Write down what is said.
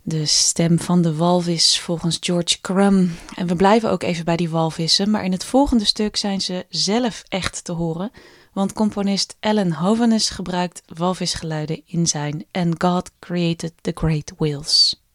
De stem van de walvis volgens George Crumb. En we blijven ook even bij die walvissen, maar in het volgende stuk zijn ze zelf echt te horen, want componist Alan Hovhaness gebruikt walvisgeluiden in zijn And God Created the Great Whales.